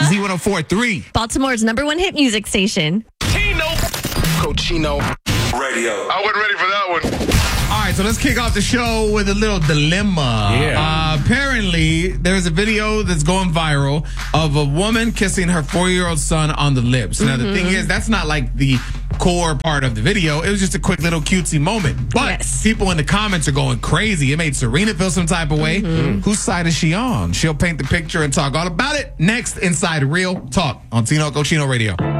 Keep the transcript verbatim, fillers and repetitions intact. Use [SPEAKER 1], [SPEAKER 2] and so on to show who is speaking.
[SPEAKER 1] Z one oh four point three.
[SPEAKER 2] Baltimore's number one hit music station.
[SPEAKER 3] Tino.
[SPEAKER 4] Cochino Radio.
[SPEAKER 3] I wasn't ready for that one.
[SPEAKER 1] All right, so let's kick off the show with a little dilemma.
[SPEAKER 4] Yeah.
[SPEAKER 1] Uh, apparently, there's a video that's going viral of a woman kissing her four-year-old son on the lips. Now, the thing is, that's not like the core part of the video. It was just a quick little cutesy moment. But
[SPEAKER 2] Yes.
[SPEAKER 1] people in the comments are going crazy. It made Serena feel some type of way. Whose side is she on? She'll paint the picture and talk all about it next inside Real Talk on Tino Cochino Radio.